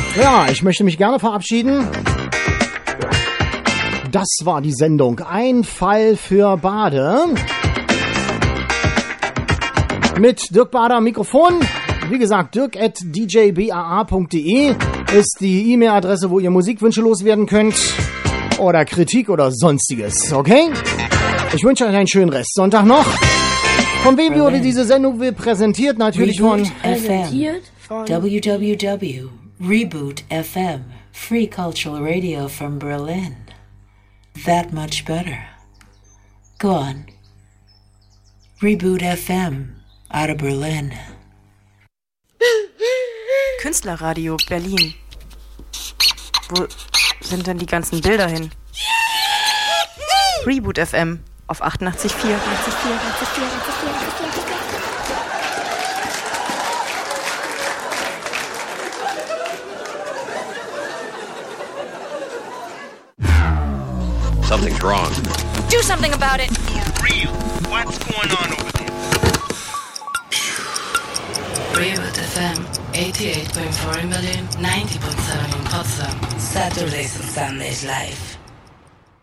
Ja, ich möchte mich gerne verabschieden. Das war die Sendung Ein Fall für Bade. Mit Dirk Bader am Mikrofon. Wie gesagt, dirk@djbaa.de ist die E-Mail-Adresse, wo ihr Musikwünsche loswerden könnt. Oder Kritik oder sonstiges, okay? Ich wünsche euch einen schönen Restsonntag noch. Von wem wurde diese Sendung präsentiert? Natürlich von Reboot FM, free cultural radio from Berlin. That much better. Go on. Reboot FM, out of Berlin. Künstlerradio Berlin. Wo sind denn die ganzen Bilder hin? Reboot FM auf 88,4. Something's wrong. Do something about it. Real. What's going on over there? Reboot FM, 88.4 in Berlin, 90.7 in Potsdam. Saturdays and Sundays live.